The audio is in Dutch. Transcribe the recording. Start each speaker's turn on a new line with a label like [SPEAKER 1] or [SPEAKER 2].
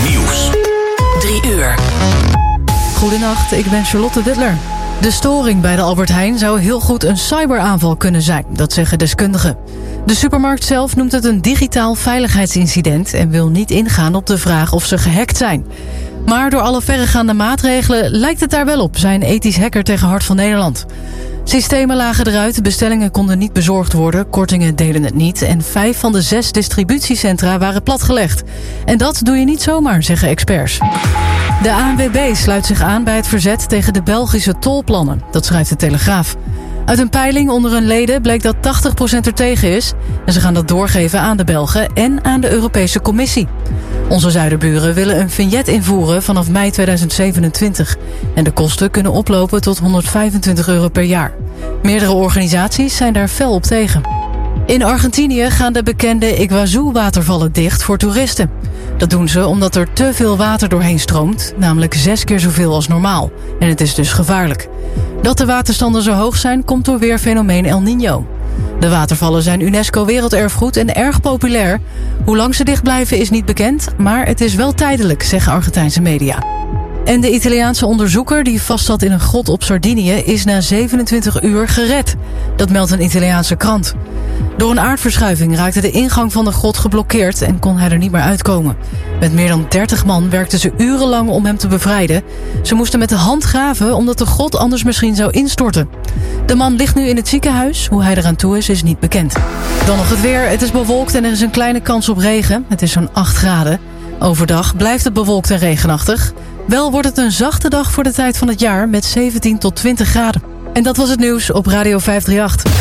[SPEAKER 1] Nieuws.
[SPEAKER 2] 3 uur.
[SPEAKER 3] Goedenacht, ik ben Charlotte Duttler. De storing bij de Albert Heijn zou heel goed een cyberaanval kunnen zijn, dat zeggen deskundigen. De supermarkt zelf noemt het een digitaal veiligheidsincident en wil niet ingaan op de vraag of ze gehackt zijn. Maar door alle verregaande maatregelen lijkt het daar wel op, zei een ethisch hacker tegen Hart van Nederland. Systemen lagen eruit, bestellingen konden niet bezorgd worden, kortingen deden het niet en 5 van de 6 distributiecentra waren platgelegd. En dat doe je niet zomaar, zeggen experts. De ANWB sluit zich aan bij het verzet tegen de Belgische tolplannen, dat schrijft de Telegraaf. Uit een peiling onder hun leden bleek dat 80% er tegen is en ze gaan dat doorgeven aan de Belgen en aan de Europese Commissie. Onze zuiderburen willen een vignet invoeren vanaf mei 2027. En de kosten kunnen oplopen tot €125 per jaar. Meerdere organisaties zijn daar fel op tegen. In Argentinië gaan de bekende Iguazú-watervallen dicht voor toeristen. Dat doen ze omdat er te veel water doorheen stroomt, namelijk 6 keer zoveel als normaal. En het is dus gevaarlijk. Dat de waterstanden zo hoog zijn, komt door weerfenomeen El Niño. De watervallen zijn UNESCO werelderfgoed en erg populair. Hoe lang ze dicht blijven is niet bekend, maar het is wel tijdelijk, zeggen Argentijnse media. En de Italiaanse onderzoeker die vastzat in een grot op Sardinië is na 27 uur gered. Dat meldt een Italiaanse krant. Door een aardverschuiving raakte de ingang van de grot geblokkeerd en kon hij er niet meer uitkomen. Met meer dan 30 man werkten ze urenlang om hem te bevrijden. Ze moesten met de hand graven omdat de grot anders misschien zou instorten. De man ligt nu in het ziekenhuis. Hoe hij eraan toe is niet bekend. Dan nog het weer. Het is bewolkt en er is een kleine kans op regen. Het is zo'n 8 graden. Overdag blijft het bewolkt en regenachtig. Wel wordt het een zachte dag voor de tijd van het jaar met 17 tot 20 graden. En dat was het nieuws op Radio 538.